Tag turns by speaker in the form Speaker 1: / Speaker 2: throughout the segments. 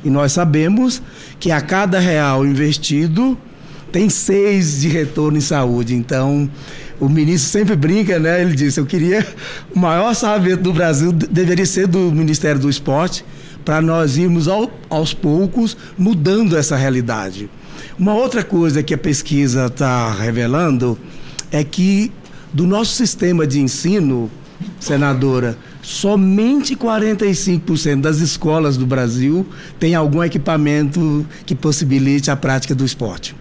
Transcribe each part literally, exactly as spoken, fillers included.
Speaker 1: E nós sabemos que a cada real investido, tem seis de retorno em saúde. Então, o ministro sempre brinca, né? Ele disse, eu queria, o maior orçamento do Brasil deveria ser do Ministério do Esporte, para nós irmos ao, aos poucos mudando essa realidade. Uma outra coisa que a pesquisa está revelando é que do nosso sistema de ensino, senadora, somente quarenta e cinco por cento das escolas do Brasil tem algum equipamento que possibilite a prática do esporte.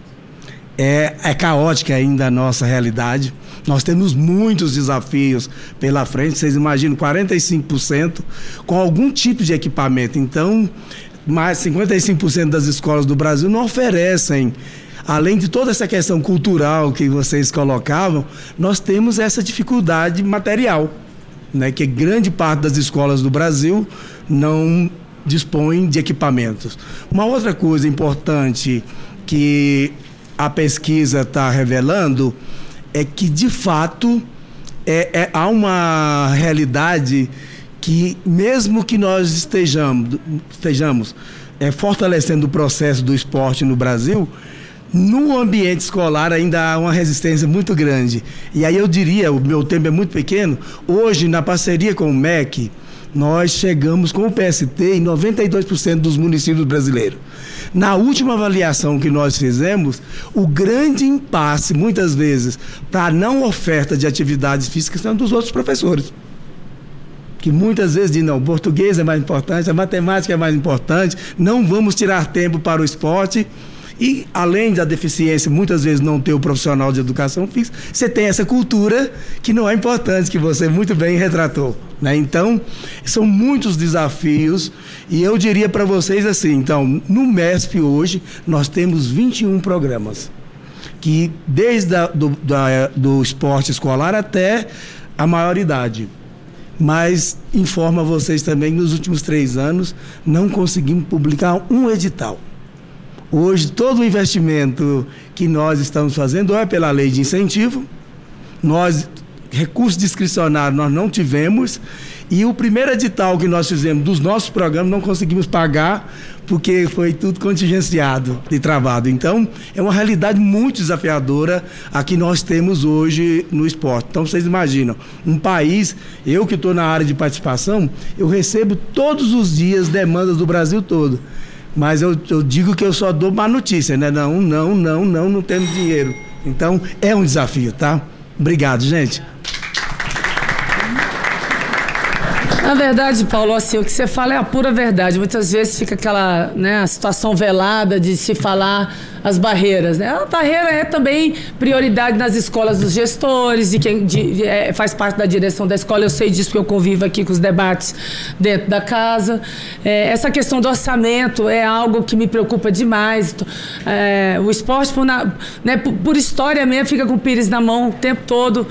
Speaker 1: É, é caótica ainda a nossa realidade. Nós temos muitos desafios pela frente. Vocês imaginam, quarenta e cinco por cento com algum tipo de equipamento. Então, mais cinquenta e cinco por cento das escolas do Brasil não oferecem. Além de toda essa questão cultural que vocês colocavam, nós temos essa dificuldade material, né, que grande parte das escolas do Brasil não dispõem de equipamentos. Uma outra coisa importante que a pesquisa está revelando é que, de fato, é, é, há uma realidade que, mesmo que nós estejamos, estejamos é, fortalecendo o processo do esporte no Brasil, no ambiente escolar ainda há uma resistência muito grande. E aí eu diria, o meu tempo é muito pequeno, hoje, na parceria com o M E C, nós chegamos com o P S T em noventa e dois por cento dos municípios brasileiros. Na última avaliação que nós fizemos, o grande impasse, muitas vezes, para a não oferta de atividades físicas são dos outros professores. Que muitas vezes dizem, não, o português é mais importante, a matemática é mais importante, não vamos tirar tempo para o esporte. E, além da deficiência, muitas vezes não ter o profissional de educação física, você tem essa cultura que não é importante, que você muito bem retratou, né? Então, são muitos desafios e eu diria para vocês assim, então, no MESP hoje, nós temos vinte e um programas, que desde a, do, da, do esporte escolar até a maioridade. Mas informo a vocês também que nos últimos três anos não conseguimos publicar um edital. Hoje, todo o investimento que nós estamos fazendo ou é pela lei de incentivo, nós, recurso discricionário nós não tivemos, e o primeiro edital que nós fizemos dos nossos programas não conseguimos pagar, porque foi tudo contingenciado e travado. Então, é uma realidade muito desafiadora a que nós temos hoje no esporte. Então, vocês imaginam, um país, eu que estou na área de participação, eu recebo todos os dias demandas do Brasil todo. Mas eu, eu digo que eu só dou má notícia, né? Não, não, não, não, não temos dinheiro. Então, é um desafio, tá? Obrigado, gente.
Speaker 2: Na verdade, Paulo, assim, o que você fala é a pura verdade. Muitas vezes fica aquela, né, situação velada de se falar as barreiras, né? A barreira é também prioridade nas escolas dos gestores e quem de, é, faz parte da direção da escola. Eu sei disso porque eu convivo aqui com os debates dentro da casa. É, essa questão do orçamento é algo que me preocupa demais. É, o esporte, por, na, né, por, por história mesmo, fica com o pires na mão o tempo todo,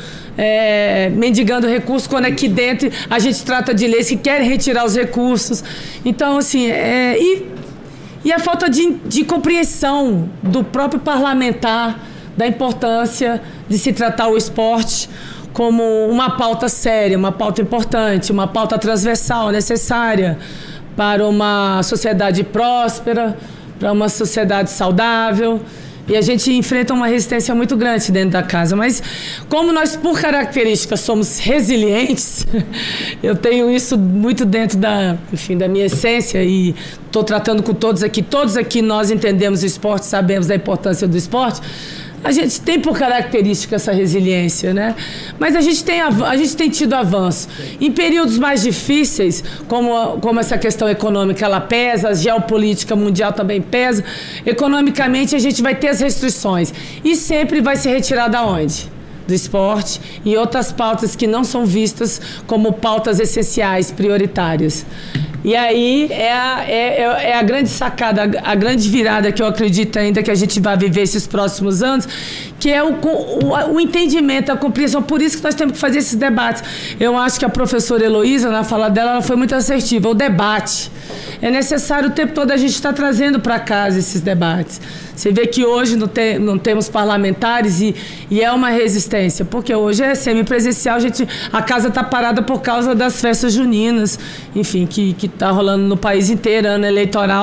Speaker 2: é, mendigando recursos, quando aqui dentro a gente trata de leis que querem retirar os recursos. Então, assim, é, e E a falta de, de compreensão do próprio parlamentar da importância de se tratar o esporte como uma pauta séria, uma pauta importante, uma pauta transversal, necessária para uma sociedade próspera, para uma sociedade saudável. E a gente enfrenta uma resistência muito grande dentro da casa. Mas como nós, por característica, somos resilientes, eu tenho isso muito dentro da, enfim, da minha essência e estou tratando com todos aqui. Todos aqui nós entendemos o esporte, sabemos da importância do esporte. A gente tem por característica essa resiliência, né? Mas a gente tem, a gente tem tido avanço. Em períodos mais difíceis, como, como essa questão econômica, ela pesa, a geopolítica mundial também pesa. Economicamente, a gente vai ter as restrições. E sempre vai se retirar da onde? Do esporte e outras pautas que não são vistas como pautas essenciais, prioritárias. E aí é a, é, é a grande sacada, a grande virada que eu acredito ainda que a gente vai viver esses próximos anos, que é o, o, o entendimento, a compreensão. Por isso que nós temos que fazer esses debates. Eu acho que a professora Heloísa, na fala dela, ela foi muito assertiva. O debate. É necessário o tempo todo a gente estar trazendo para casa esses debates. Você vê que hoje não, tem, não temos parlamentares e, e é uma resistência, porque hoje é semipresencial, a, gente, a casa está parada por causa das festas juninas, enfim, que está rolando no país inteiro, ano eleitoral.